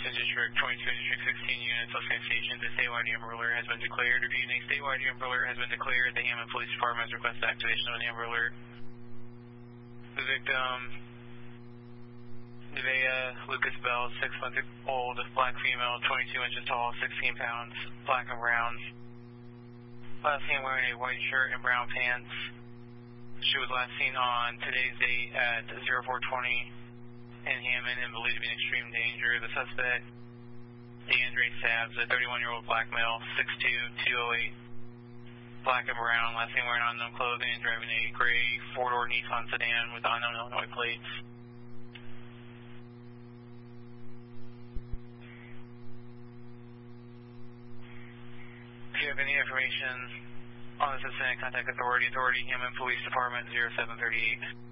District 22 District 16 units of same station. The statewide Amber Alert has been declared. If a statewide Amber Alert has been declared, the Hammond Police Department has requested activation of an Amber Alert. The victim, Nevaeh Lucas Bell, 6-month-old, black female, 22 inches tall, 16 pounds, black and brown. Last seen wearing a white shirt and brown pants. She was last seen on today's date at 0420 in Hammond and believed to be in extreme danger. The suspect, DeAndre Sabbs, a 31-year-old black male, 6'2", 208, black and brown, last seen wearing unknown clothing, driving a gray four-door Nissan sedan with unknown Illinois plates. If you have any information on this incident, contact Authority, Hammond Police Department 0738.